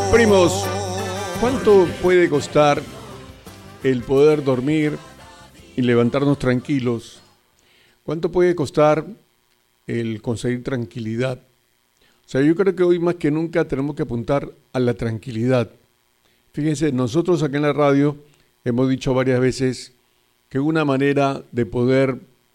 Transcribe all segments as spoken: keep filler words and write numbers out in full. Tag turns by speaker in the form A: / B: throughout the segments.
A: Primos, ¿cuánto puede costar el poder dormir y levantarnos tranquilos? ¿Cuánto puede costar el conseguir tranquilidad? O sea, yo creo que hoy más que nunca tenemos que apuntar a la tranquilidad. Fíjense, nosotros acá en la radio hemos dicho varias veces que una manera de poder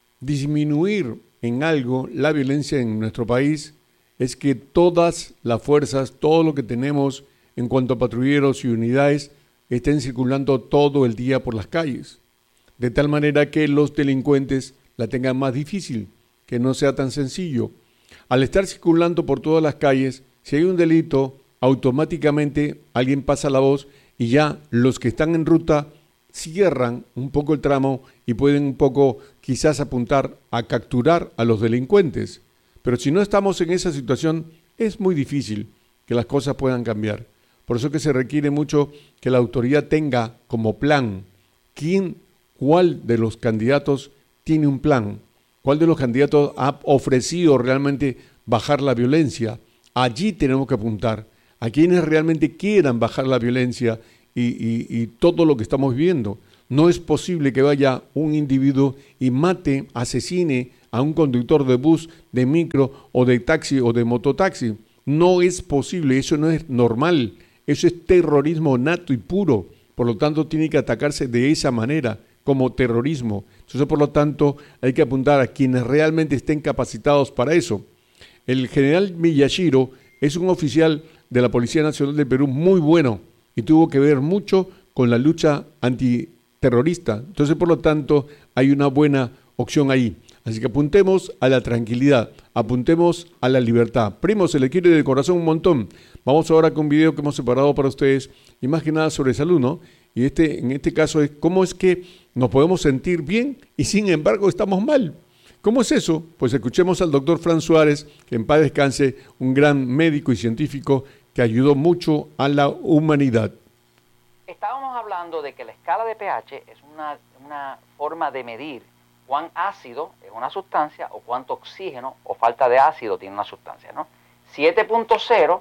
A: disminuir en algo la violencia en nuestro país es que todas las fuerzas, todo lo que tenemos en cuanto a patrulleros y unidades, estén circulando todo el día por las calles, de tal manera que los delincuentes la tengan más difícil, que no sea tan sencillo. Al estar circulando por todas las calles, si hay un delito, automáticamente alguien pasa la voz y ya los que están en ruta cierran un poco el tramo y pueden un poco quizás apuntar a capturar a los delincuentes. Pero si no estamos en esa situación, es muy difícil que las cosas puedan cambiar. Por eso que se requiere mucho que la autoridad tenga como plan quién, cuál de los candidatos tiene un plan, cuál de los candidatos ha ofrecido realmente bajar la violencia. Allí tenemos que apuntar a quienes realmente quieran bajar la violencia y, y, y todo lo que estamos viviendo. No es posible que vaya un individuo y mate, asesine a un conductor de bus, de micro o de taxi o de mototaxi. No es posible, eso no es normal. Eso es terrorismo nato y puro, por lo tanto tiene que atacarse de esa manera, como terrorismo. Entonces, por lo tanto, hay que apuntar a quienes realmente estén capacitados para eso. El general Miyashiro es un oficial de la Policía Nacional del Perú muy bueno y tuvo que ver mucho con la lucha antiterrorista. Entonces, por lo tanto, hay una buena opción ahí. Así que apuntemos a la tranquilidad, apuntemos a la libertad. Primo, se le quiere de corazón un montón. Vamos ahora con un video que hemos separado para ustedes, y más que nada sobre salud, ¿no? Y este, en este caso es cómo es que nos podemos sentir bien y sin embargo estamos mal. ¿Cómo es eso? Pues escuchemos al doctor Fran Suárez, que en paz descanse, un gran médico y científico que ayudó mucho a la humanidad.
B: Estábamos hablando de que la escala de pH es una, una forma de medir cuán ácido es una sustancia o cuánto oxígeno o falta de ácido tiene una sustancia, ¿no? siete punto cero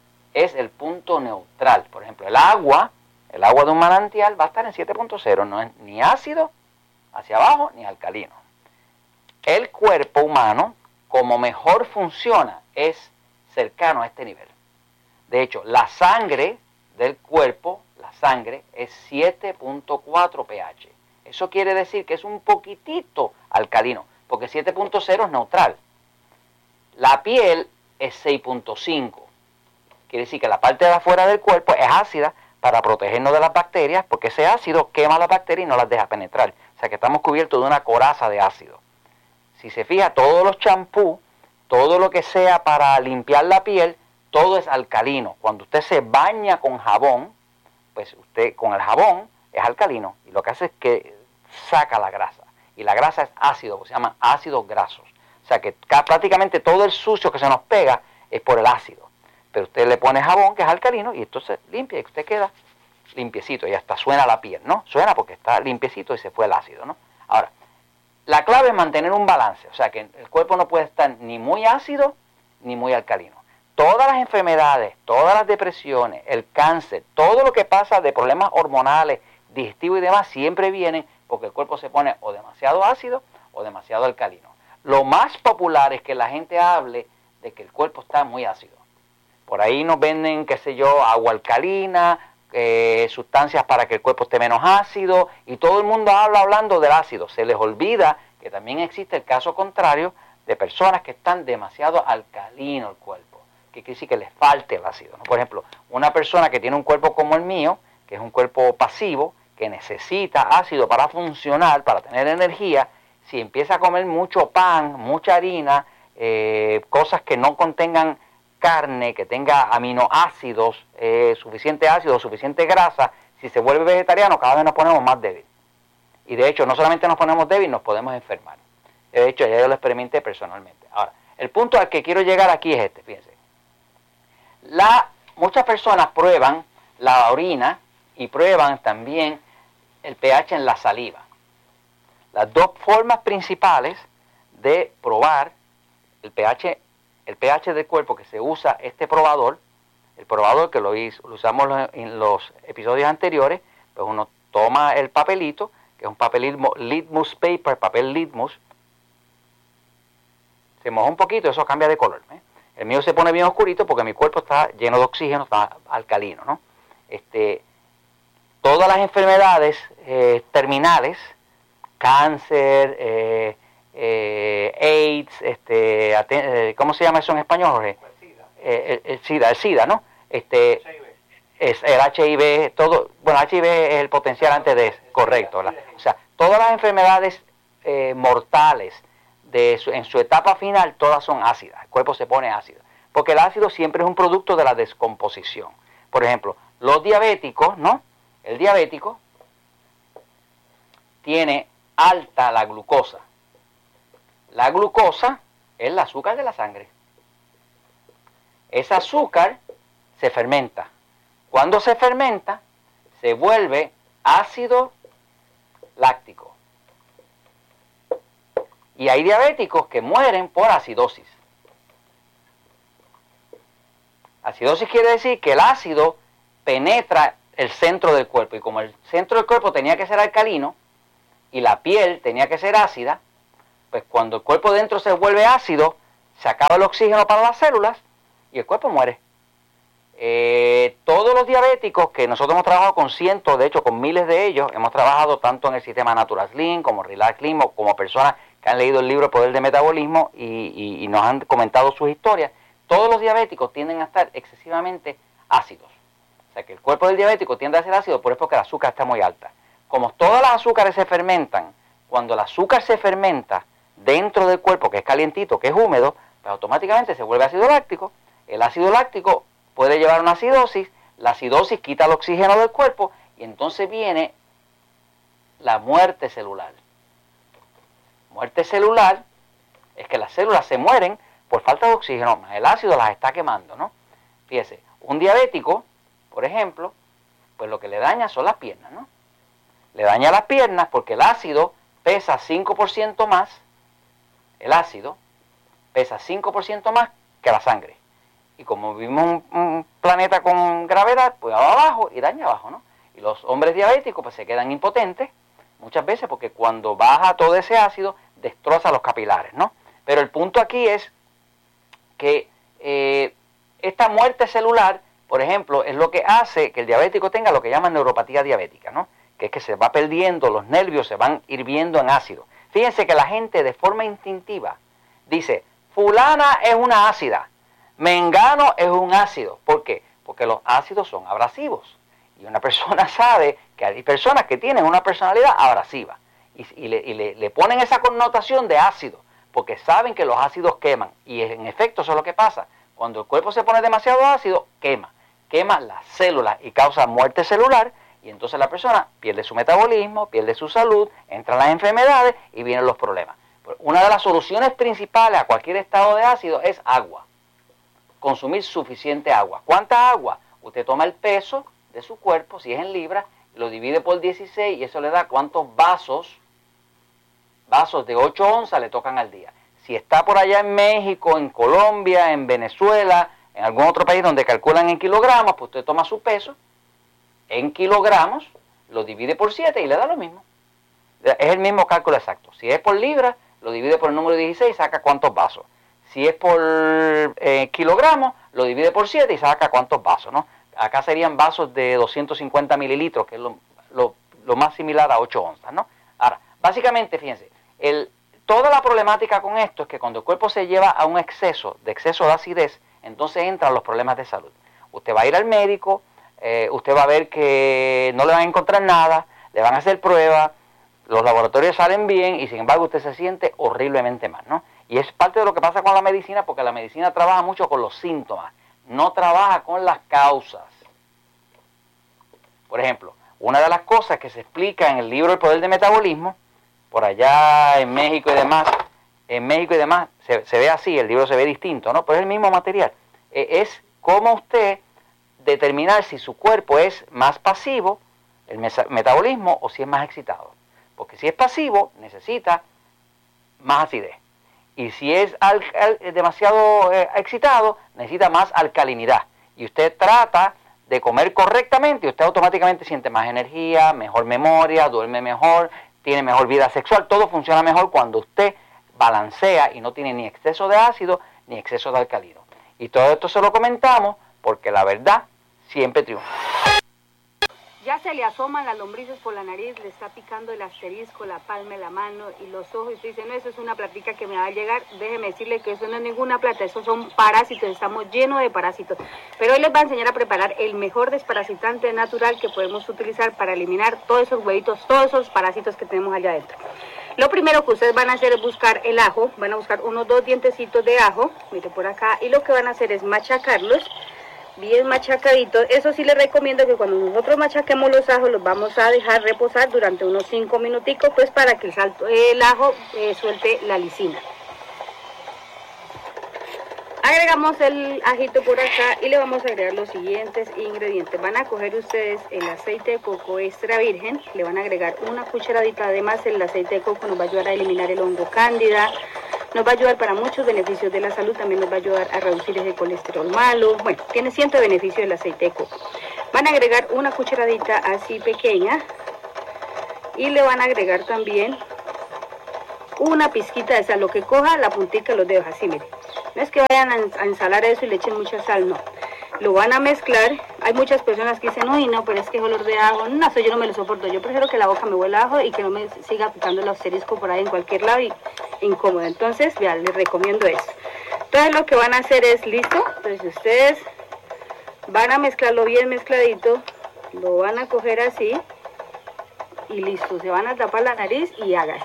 B: es el punto neutral. Por ejemplo, el agua, el agua de un manantial va a estar en siete punto cero, no es ni ácido hacia abajo ni alcalino. El cuerpo humano, como mejor funciona, es cercano a este nivel. De hecho, la sangre del cuerpo, la sangre es siete punto cuatro pH. Eso quiere decir que es un poquitito alcalino, porque siete punto cero es neutral. La piel es seis punto cinco. Quiere decir que la parte de afuera del cuerpo es ácida para protegernos de las bacterias, porque ese ácido quema las bacterias y no las deja penetrar. O sea que estamos cubiertos de una coraza de ácido. Si se fija, todos los champús, todo lo que sea para limpiar la piel, todo es alcalino. Cuando usted se baña con jabón, pues usted con el jabón es alcalino. Y lo que hace es que saca la grasa. Y la grasa es ácido, se llaman ácidos grasos. O sea que prácticamente todo el sucio que se nos pega es por el ácido. Pero usted le pone jabón, que es alcalino, y entonces limpia, y usted queda limpiecito. Y hasta suena la piel, ¿no? Suena porque está limpiecito y se fue el ácido, ¿no? Ahora, la clave es mantener un balance. O sea que el cuerpo no puede estar ni muy ácido ni muy alcalino. Todas las enfermedades, todas las depresiones, el cáncer, todo lo que pasa de problemas hormonales, digestivos y demás, siempre vienen porque el cuerpo se pone o demasiado ácido o demasiado alcalino. Lo más popular es que la gente hable de que el cuerpo está muy ácido. Por ahí nos venden, qué sé yo, agua alcalina, eh, sustancias para que el cuerpo esté menos ácido, y todo el mundo habla hablando del ácido. Se les olvida que también existe el caso contrario de personas que están demasiado alcalino el cuerpo, que quiere decir que les falte el ácido, ¿no? Por ejemplo, una persona que tiene un cuerpo como el mío, que es un cuerpo pasivo, que necesita ácido para funcionar, para tener energía, si empieza a comer mucho pan, mucha harina, eh, cosas que no contengan carne, que tenga aminoácidos, eh, suficiente ácido, suficiente grasa, si se vuelve vegetariano, cada vez nos ponemos más débiles. Y de hecho, no solamente nos ponemos débiles, nos podemos enfermar. De hecho, ya yo lo experimenté personalmente. Ahora, el punto al que quiero llegar aquí es este, fíjense. La, muchas personas prueban la orina y prueban también el pH en la saliva. Las dos formas principales de probar el pH, el pH del cuerpo que se usa este probador el probador que lo, hizo, lo usamos en los episodios anteriores, pues uno toma el papelito, que es un papel litmus paper, papel litmus, se moja un poquito, eso cambia de color. ¿eh? El mío se pone bien oscurito porque mi cuerpo está lleno de oxígeno, está alcalino, ¿no? Este, todas las enfermedades eh, terminales, cáncer, eh, eh, AIDS, este, ¿cómo se llama eso en español, Jorge?
C: El SIDA.
B: Eh, el, el SIDA, el SIDA, ¿no? Este, es el H I V, todo, bueno, H I V es el potencial antes de eso, correcto. La, o sea, todas las enfermedades eh, mortales de su, en su etapa final, todas son ácidas, el cuerpo se pone ácido, porque el ácido siempre es un producto de la descomposición. Por ejemplo, los diabéticos, ¿no? El diabético tiene alta la glucosa. La glucosa es el azúcar de la sangre. Ese azúcar se fermenta. Cuando se fermenta, se vuelve ácido láctico. Y hay diabéticos que mueren por acidosis. Acidosis quiere decir que el ácido penetra el centro del cuerpo. Y como el centro del cuerpo tenía que ser alcalino y la piel tenía que ser ácida, pues cuando el cuerpo dentro se vuelve ácido, se acaba el oxígeno para las células y el cuerpo muere. Eh, todos los diabéticos que nosotros hemos trabajado con cientos, de hecho con miles de ellos, hemos trabajado tanto en el sistema Natural Slim como Relax Slim, o como personas que han leído el libro Poder de Metabolismo y, y, y nos han comentado sus historias. Todos los diabéticos tienden a estar excesivamente ácidos. O sea que el cuerpo del diabético tiende a ser ácido, por eso porque el azúcar está muy alta. Como todas las azúcares se fermentan, cuando el azúcar se fermenta dentro del cuerpo, que es calientito, que es húmedo, pues automáticamente se vuelve ácido láctico. El ácido láctico puede llevar a una acidosis, la acidosis quita el oxígeno del cuerpo y entonces viene la muerte celular. Muerte celular es que las células se mueren por falta de oxígeno, el ácido las está quemando, ¿no? Fíjese, un diabético, por ejemplo, pues lo que le daña son las piernas, ¿no? Le daña las piernas porque el ácido pesa cinco por ciento más, el ácido pesa cinco por ciento más que la sangre. Y como vivimos un, un planeta con gravedad, pues va abajo y daña abajo, ¿no? Y los hombres diabéticos pues se quedan impotentes muchas veces porque cuando baja todo ese ácido destroza los capilares, ¿no? Pero el punto aquí es que eh, esta muerte celular, por ejemplo, es lo que hace que el diabético tenga lo que llaman neuropatía diabética, ¿no? Que es que se va perdiendo, los nervios se van hirviendo en ácido. Fíjense que la gente de forma instintiva dice, fulana es una ácida, mengano es un ácido. ¿Por qué? Porque los ácidos son abrasivos. Y una persona sabe que hay personas que tienen una personalidad abrasiva. Y, y, le, y le, le ponen esa connotación de ácido, porque saben que los ácidos queman. Y en efecto eso es lo que pasa. Cuando el cuerpo se pone demasiado ácido, quema. Quema las células y causa muerte celular. Y entonces la persona pierde su metabolismo, pierde su salud, entran las enfermedades y vienen los problemas. Una de las soluciones principales a cualquier estado de ácido es agua. Consumir suficiente agua. ¿Cuánta agua? Usted toma el peso de su cuerpo, si es en libras, lo divide por dieciséis y eso le da cuántos vasos, vasos de ocho onzas le tocan al día. Si está por allá en México, en Colombia, en Venezuela, en algún otro país donde calculan en kilogramos, pues usted toma su peso en kilogramos, lo divide por siete y le da lo mismo. Es el mismo cálculo exacto. Si es por libra, lo divide por el número dieciséis y saca cuántos vasos. Si es por eh, kilogramos, lo divide por siete y saca cuántos vasos, ¿no? Acá serían vasos de doscientos cincuenta mililitros, que es lo, lo, lo más similar a ocho onzas, ¿no? Ahora, básicamente, fíjense, el, toda la problemática con esto es que cuando el cuerpo se lleva a un exceso, de exceso de acidez, entonces entran los problemas de salud. Usted va a ir al médico, eh, usted va a ver que no le van a encontrar nada, le van a hacer pruebas, los laboratorios salen bien y sin embargo usted se siente horriblemente mal, ¿no? Y es parte de lo que pasa con la medicina, porque la medicina trabaja mucho con los síntomas, no trabaja con las causas. Por ejemplo, una de las cosas que se explica en el libro El Poder de Metabolismo, por allá en México y demás, en México y demás, se, se ve así, el libro se ve distinto, ¿no? Pero es el mismo material. Eh, es cómo usted determinar si su cuerpo es más pasivo, el metabolismo, o si es más excitado. Porque si es pasivo, necesita más acidez. Y si es al, al, demasiado eh, excitado, necesita más alcalinidad. y usted trata de comer correctamente, y usted automáticamente siente más energía, mejor memoria, duerme mejor, tiene mejor vida sexual. Todo funciona mejor cuando usted balancea y no tiene ni exceso de ácido ni exceso de alcalino. Y todo esto se lo comentamos porque la verdad siempre triunfa.
C: Ya se le asoman las lombrices por la nariz, le está picando el asterisco, la palma de la mano y los ojos. Y usted dice, no, eso es una platica que me va a llegar. Déjeme decirle que eso no es ninguna plata, esos son parásitos, estamos llenos de parásitos. Pero hoy les va a enseñar a preparar el mejor desparasitante natural que podemos utilizar para eliminar todos esos huevitos, todos esos parásitos que tenemos allá adentro. Lo primero que ustedes van a hacer es buscar el ajo, van a buscar unos dos dientecitos de ajo, mire por acá, y lo que van a hacer es machacarlos, bien machacaditos. Eso sí les recomiendo que cuando nosotros machaquemos los ajos los vamos a dejar reposar durante unos cinco minuticos, pues para que el, salto, el ajo eh, suelte la lisina. Agregamos el ajito por acá y le vamos a agregar los siguientes ingredientes. Van a coger ustedes el aceite de coco extra virgen, le van a agregar una cucharadita. Además, el aceite de coco nos va a ayudar a eliminar el hongo cándida, nos va a ayudar para muchos beneficios de la salud, también nos va a ayudar a reducir ese colesterol malo. Bueno, tiene cientos de beneficios el aceite de coco. Van a agregar una cucharadita así pequeña y le van a agregar también una pizquita de sal, lo que coja la puntica de los dedos, así, miren. No es que vayan a ensalar eso y le echen mucha sal, no. Lo van a mezclar. Hay muchas personas que dicen, uy, no, pero es que olor de ajo, no, eso yo no me lo soporto. Yo prefiero que la boca me huela a ajo y que no me siga picando el asterisco por ahí en cualquier lado y incómodo. Entonces, ya, les recomiendo eso. Entonces, lo que van a hacer es, listo, entonces ustedes van a mezclarlo bien mezcladito, lo van a coger así y listo, se van a tapar la nariz y hagan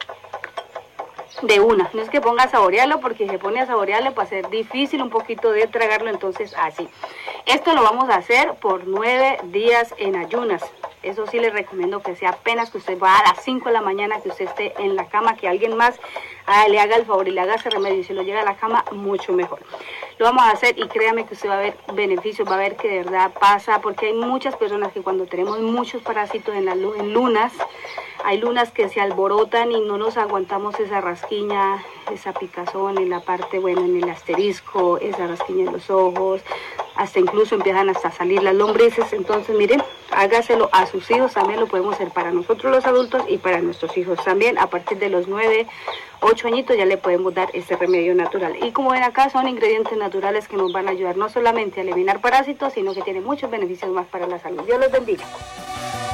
C: de una. No es que ponga a saborearlo, porque si se pone a saborearlo va a ser difícil un poquito de tragarlo, entonces así. Esto lo vamos a hacer por nueve días en ayunas. Eso sí les recomiendo que sea apenas que usted va a las cinco de la mañana, que usted esté en la cama, que alguien más ah, le haga el favor y le haga ese remedio, y si lo llega a la cama, mucho mejor. Lo vamos a hacer y créame que usted va a ver beneficios, va a ver que de verdad pasa, porque hay muchas personas que cuando tenemos muchos parásitos en las en lunas, hay lunas que se alborotan y no nos aguantamos esa rasquiña, esa picazón en la parte, bueno, en el asterisco, esa rasquiña en los ojos, hasta incluso empiezan hasta a salir las lombrices. Entonces, miren, hágaselo a sus hijos, también lo podemos hacer para nosotros los adultos y para nuestros hijos también. A partir de los nueve, ocho añitos ya le podemos dar este remedio natural. Y como ven acá, son ingredientes naturales que nos van a ayudar no solamente a eliminar parásitos, sino que tienen muchos beneficios más para la salud. Dios los bendiga.